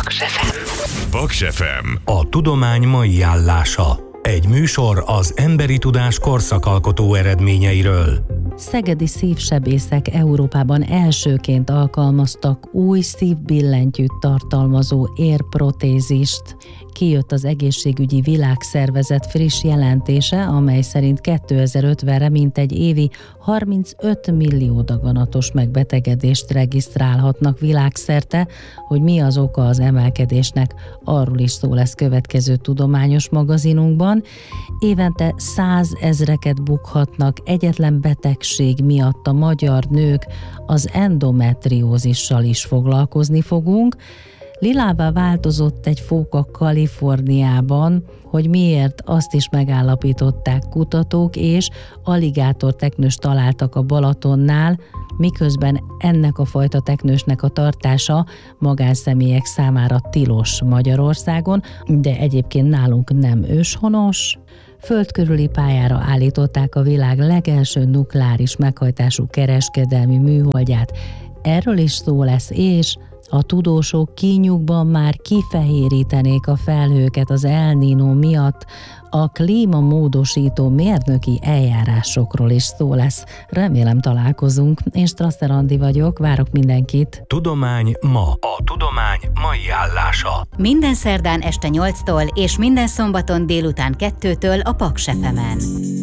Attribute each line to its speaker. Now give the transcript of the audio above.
Speaker 1: Paks FM.
Speaker 2: Paks FM, a tudomány mai állása. Egy műsor az emberi tudás korszakalkotó eredményeiről.
Speaker 3: Szegedi szívsebészek Európában elsőként alkalmaztak új szívbillentyűt tartalmazó érprotézist. Kijött az Egészségügyi Világszervezet friss jelentése, amely szerint 2050-re mintegy évi 35 millió daganatos megbetegedést regisztrálhatnak világszerte. Hogy mi az oka az emelkedésnek, arról is szó lesz következő tudományos magazinunkban. Évente 100 000-eket bukhatnak egyetlen betegség miatt a magyar nők, az endometriózissal is foglalkozni fogunk. Lilává változott egy fóka Kaliforniában, hogy miért, azt is megállapították kutatók, és aligátorteknőst találtak a Balatonnál, miközben ennek a fajta teknősnek a tartása magánszemélyek számára tilos Magyarországon, de egyébként nálunk nem őshonos. Föld körüli pályára állították a világ legelső nukleáris meghajtású kereskedelmi műholdját. Erről is szó lesz, és a tudósok kínjukban már kifehérítenék a felhőket az El Niño miatt. A klímamódosító mérnöki eljárásokról is szó lesz. Remélem találkozunk. Én Strasser Andi vagyok, várok mindenkit.
Speaker 2: Tudomány ma. A tudomány mai állása.
Speaker 4: Minden szerdán este 8-tól és minden szombaton délután 2-től a Paks FM-en.